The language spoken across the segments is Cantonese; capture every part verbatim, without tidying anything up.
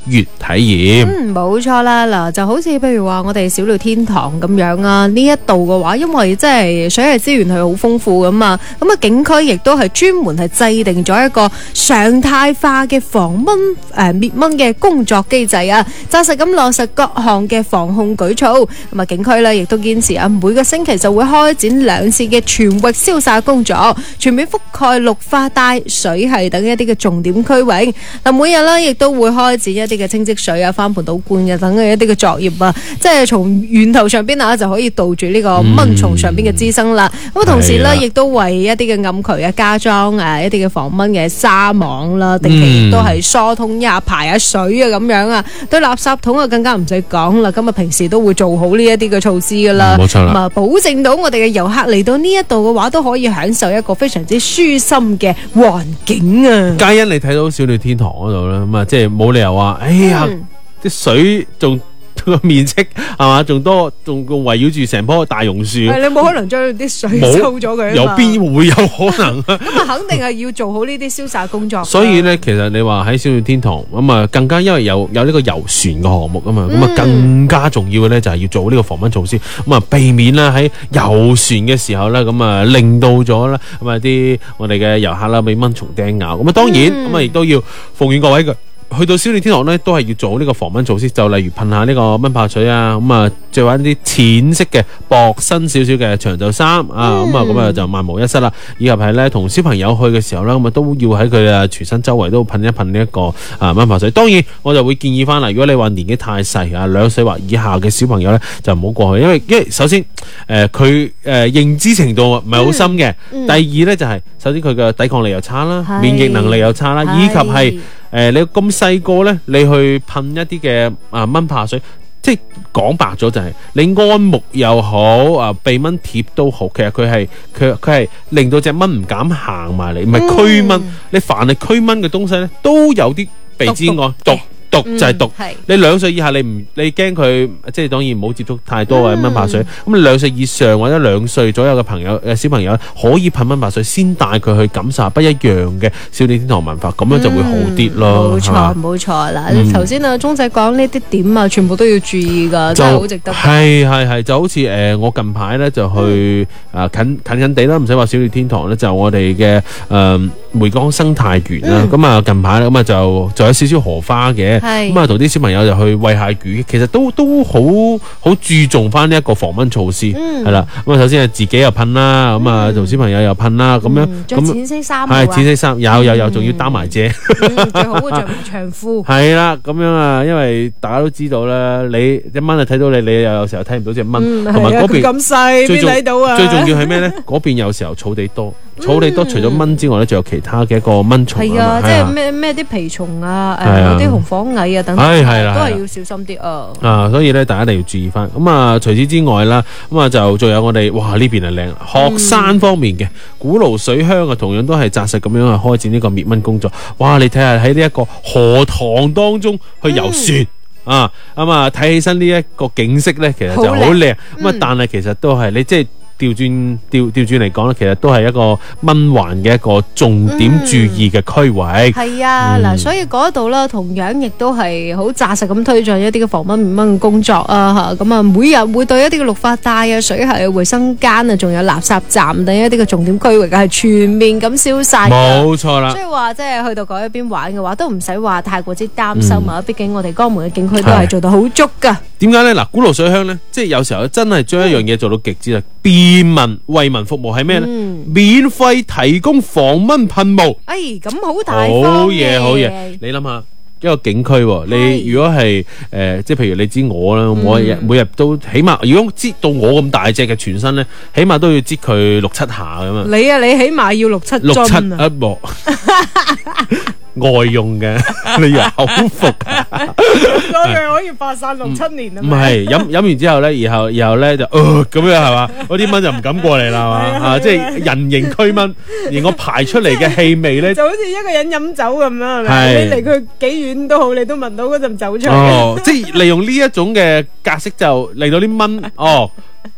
悅體驗。 嗯，冇錯啦。嗱，就好似譬如話我哋小鳥天堂咁樣啊，呢一度嘅話，因為即係水系資源係好豐富噶嘛，咁啊景區亦都係專門係制定咗一個常態化嘅防蚊誒滅蚊嘅工作機制啊，紮實咁落實各項嘅防控舉措。咁啊景區咧亦都堅持啊，每個星期就會開展兩次嘅全域消殺工作，全面覆蓋綠化帶、水系等一啲嘅重點區域。嗱，每日咧亦都會開展一啲嘅清積水啊、翻盆倒灌嘅等嘅一啲嘅作業啊，即係從源頭上邊啊就可以杜絕呢個蚊蟲上邊嘅滋生啦。咁、嗯、同時咧亦都為一啲嘅暗渠啊加裝誒一啲嘅防蚊嘅紗網啦，定期亦都係疏通呀、排下水啊咁樣啊。對垃圾桶啊更加唔使講啦，咁啊平時都會做好呢一啲嘅措施噶啦， 冇錯啦， 咁啊保證到我哋嘅遊客嚟到呢一度嘅話都可以享受一個非常之舒心嘅環境啊。 皆因你睇到小鳥天堂嗰度啦，咁啊即係冇理由話，哎呀啲、嗯、水仲個面積係嘛，仲多仲圍繞住成棵大榕樹， 係你冇可能將啲水抽咗佢， 有邊會有可能啊？ 咁啊肯定係要做好呢啲消殺工作。 所以咧，其實你話喺小鳥天堂咁啊，更加因為有有呢個遊船嘅項目啊嘛，咁啊、嗯、更加重要嘅咧就係要做好呢個防蚊措施，咁啊避免啦喺遊船嘅時候咧，咁啊令到咗啦咁啊啲我哋嘅遊客啦俾蚊蟲叮咬，咁啊當然咁啊亦都要奉勸各位嘅。去到小鳥天堂咧，都係要做呢個防蚊措施，就例如噴下呢個蚊怕水啊，咁啊着翻啲淺色嘅薄身少少嘅長袖衫啊，咁啊咁啊就萬無一失啦。以及係咧同小朋友去嘅時候咧，咁啊都要喺佢啊全身周圍都噴一噴呢一個啊蚊怕水。當然我就會建議翻啦，如果你話年紀太細啊，兩歲或以下嘅小朋友咧，就唔好過去，因為因為首先誒佢誒認知程度唔係好深嘅，嗯嗯、第二咧就係、是、首先佢嘅抵抗力又差啦，是免疫能力又差啦，以及係誒、呃、你咁細個咧，你去噴一啲嘅啊蚊怕水，即係講白咗就係、是、你安木又好啊，避蚊貼都好，其實佢係佢佢係令到隻蚊唔敢行埋嚟，唔係驅蚊。嗯、你凡係驅蚊嘅東西咧，都有啲鼻之外毒。毒毒就係毒，嗯、你兩歲以下你唔你驚佢，即係當然唔好接觸太多嘅蚊怕水。咁、嗯、兩歲以上或者兩歲左右嘅朋友誒小朋友可以噴蚊怕水，先帶佢去感受不一樣嘅小鳥天堂文化，咁樣就會好啲咯。冇錯冇錯啦，頭先啊鐘仔講呢啲點啊，全部都要注意噶，真係好值得。 係係係，就好似誒、呃、我近排咧就去啊、嗯呃、近近近地啦，唔使話小鳥天堂咧，就我哋嘅誒梅江生態園啦。咁啊、嗯、近排咁啊就就有少少荷花嘅。咁啊，同啲小朋友就去餵下魚，其實都都好好注重翻呢一個防蚊措施，係啦、嗯。咁啊，首先係自己又噴啦，咁啊同小朋友又噴啦，咁樣着淺色衫， 係淺色衫，有有有，仲要擔埋遮， 嗯、最好嘅着長褲。 係啦，咁樣啊，因為大家都知道啦，你一蚊就睇到你，你又有時候睇唔到隻蚊，同埋嗰邊咁細，邊睇到啊？ 最重要係咩咧？嗰邊有時候草地多。草地多，除咗蚊之外咧，仲有其他嘅一個蚊蟲係啊，即係咩咩啲蜱蟲啊，誒啲紅火蟻啊等等，都係要小心啲啊。啊， 所以咧，大家一定要注意翻。咁啊，除此之外啦，咁啊就仲有我哋哇呢邊係靚，學山方面嘅古爐水鄉啊，同樣都係紮實咁樣啊開展呢個滅蚊工作。哇，你睇下喺呢一個河塘當中去遊船。啊，咁啊睇起身呢一個景色咧，其實就好靚。咁啊，但係其實都係你即係。調轉調調轉嚟講咧，其實都係一個蚊患嘅一個重點注意嘅區域。 係、嗯、啊，嗱、嗯，所以嗰度咧，同樣亦都係好紮實咁推進一啲嘅防蚊滅蚊嘅工作啊！嚇，咁啊，每日會對一啲嘅綠化帶啊、水系啊、衞生間啊，仲有垃圾站等一啲嘅重點區域係全面咁消曬。冇錯啦。 所以話即係去到嗰一邊玩嘅話，都唔使話太過之擔心啊！畢、嗯、竟我哋江門嘅景區都係做到好足㗎。點解咧？嗱，古爐水鄉咧，即係有時候真係將一樣嘢做到極致啦。嗯便民為民服務係咩咧？嗯、免費提供防蚊噴霧。哎，咁好大方嘅。好嘢，好嘢。你諗下一個景區，你如果係誒、呃，即係譬如你知我啦，嗯、我日每日都起碼，如果擠到我咁大隻嘅全身咧，起碼都要擠佢六七下咁嘛。你啊，你起碼要六七樽啊。六七一幕。外用嘅，你又口服，嗰句可以發散六七年啊！唔係飲飲完之後咧，然後然後咧就呃咁樣係嘛，嗰啲蚊就唔敢過嚟啦，係嘛啊！即係人形驅蚊，而我排出嚟嘅氣味咧，就好似一個人飲酒咁啦，係咪？你離佢幾遠都好，你都聞到嗰陣酒出嚟。哦，即係利用呢一種嘅格式就令到啲蚊哦。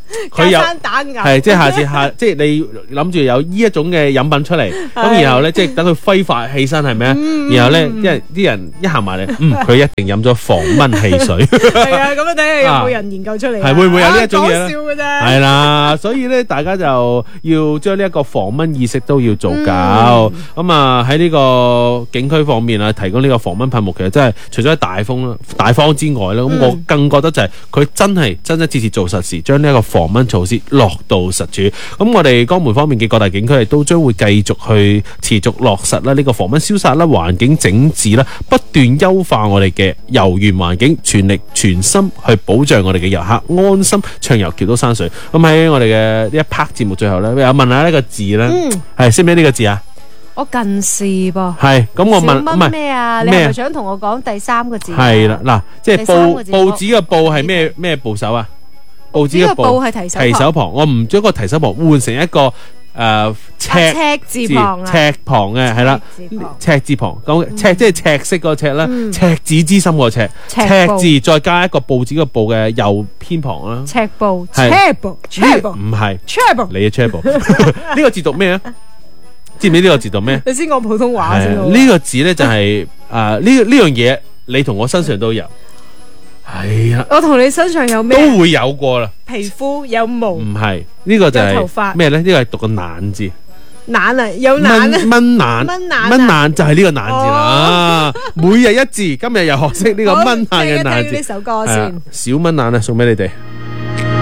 佢有隔山打牛係即係下次下即係你諗住有呢一種嘅飲品出嚟，咁然後咧即係等佢揮發起身係咪啊？然後咧啲人啲人一行埋嚟，嗯，佢一定飲咗防蚊汽水。 係啊，咁啊睇下有冇人研究出嚟啊， 係會唔會有呢一種嘢咧？ 講笑嘅啫。 係啦，所以咧大家就要將呢一個防蚊意識都要做夠。咁啊喺呢個景區方面啊，提供呢個防蚊噴霧，其實真係除咗喺大風啦、大方之外咧，咁我更覺得就係佢真係真真切切做實事，將呢一個防蚊措施落到實處。咁我哋江門方面嘅各大景區亦都將會繼續去持續落實啦，呢個防蚊消殺啦、環境整治啦，不斷優化我哋嘅遊園環境，全力全心去保障我哋嘅遊客安心暢遊橋都山水。咁喺我哋嘅呢一 part 節目最後咧，我問下呢個字咧，係識唔識呢個字啊？ 我近視噃。 係咁，我問唔係咩啊？你係咪想同我講第三個字？ 係啦，嗱，即係第三報個字報紙嘅報係咩咩部首啊？報紙嘅呢個報係提手旁提手旁，我唔將個提手旁換成一個誒赤赤字旁啊， 赤旁嘅係啦，赤字旁咁赤即係赤色個赤啦，赤子之心個赤，赤字再加一個報紙嘅報嘅右偏旁啦， 赤報， 係赤報，赤報， 唔係赤報， 你嘅赤報，呢個字讀咩啊？知唔知呢個字讀咩？ 你先講普通話先咯。 呢個字咧就係誒呢呢樣嘢，你同我身上都有。係啊， 我同你身上有咩？ 都會有過啦。 皮膚有毛， 唔係呢個就有頭髮係咩咧？呢個係讀個懶字， 懶啊，有懶啊， 蚊蚊懶， 蚊懶啊蚊懶就係呢個懶字啦。每日一字，今日又學識呢個蚊懶嘅懶字。 聽呢首歌係啊先。 小蚊懶啊，送俾你哋。